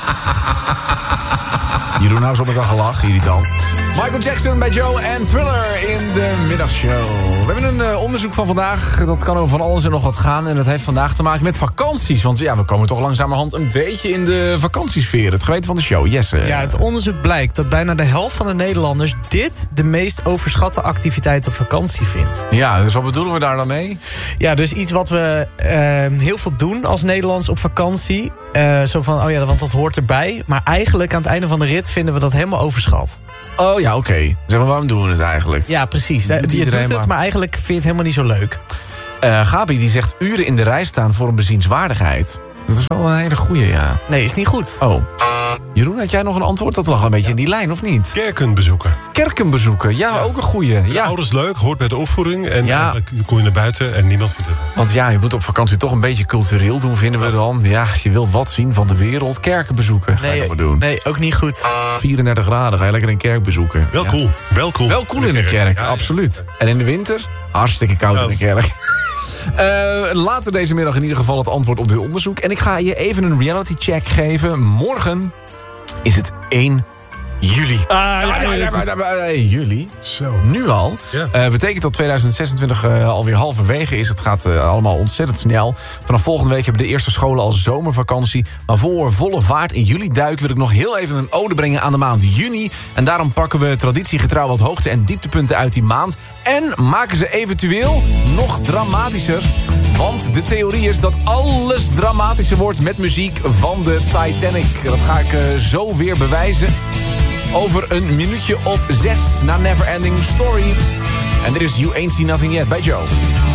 Jeroen, nou zo met een gelach, irritant. Michael Jackson bij Joe en Thriller in de middagshow. We hebben een onderzoek van vandaag. Dat kan over van alles en nog wat gaan. En dat heeft vandaag te maken met vakanties. Want ja, we komen toch langzamerhand een beetje in de vakantiesfeer. Het geweten van de show, Jesse. Ja, het onderzoek blijkt dat bijna de helft van de Nederlanders dit de meest overschatte activiteit op vakantie vindt. Ja, dus wat bedoelen we daar dan mee? Ja, dus iets wat we heel veel doen als Nederlanders op vakantie. Zo van, oh ja, want dat hoort erbij. Maar eigenlijk aan het einde van de rit vinden we dat helemaal overschat. Oh ja, oké. Zeg maar, waarom doen we het eigenlijk? Ja, precies. Je doet het, maar eigenlijk vind je het helemaal niet zo leuk. Gabi die zegt uren in de rij staan voor een bezienswaardigheid. Dat is wel een hele goeie, ja. Nee, is niet goed. Oh. Jeroen, had jij nog een antwoord? Dat lag een beetje in die lijn, of niet? Kerken bezoeken. Kerken bezoeken, ja, ook een goeie. Ja. Ouders leuk, hoort bij de opvoeding. En eigenlijk kom je naar buiten en niemand vindt het wel. Want ja, je moet op vakantie toch een beetje cultureel doen, vinden we dan. Ja, je wilt wat zien van de wereld. Kerken bezoeken, ga je dat maar doen. Nee, ook niet goed. 34 graden, ga je lekker een kerk bezoeken. Wel cool. Wel cool. Wel cool in de kerk, absoluut. En in de winter, hartstikke koud in de kerk. Later deze middag in ieder geval het antwoord op dit onderzoek. En ik ga je even een reality check geven. Morgen is het 1 juli. Juli? Zo. Nu al. Ja. Betekent dat 2026 alweer halverwege is. Het gaat allemaal ontzettend snel. Vanaf volgende week hebben de eerste scholen al zomervakantie. Maar voor volle vaart in juli duiken wil ik nog heel even een ode brengen aan de maand juni. En daarom pakken we traditiegetrouw wat hoogte- en dieptepunten uit die maand. En maken ze eventueel nog dramatischer. Want de theorie is dat alles dramatischer wordt met muziek van de Titanic. Dat ga ik zo weer bewijzen. Over een minuutje of 6 na Neverending Story. En dit is You Ain't Seen Nothing Yet bij Joe.